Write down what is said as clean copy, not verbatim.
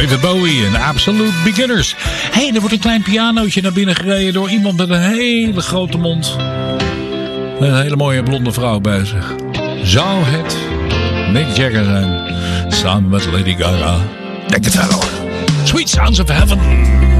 David Bowie en Absolute Beginners. Hé, er wordt een klein pianootje naar binnen gereden door iemand met een hele grote mond. Met een hele mooie blonde vrouw bij zich. Zou het Mick Jagger zijn? Samen met Lady Gaga. Denk het wel hoor. Sweet Sounds of Heaven.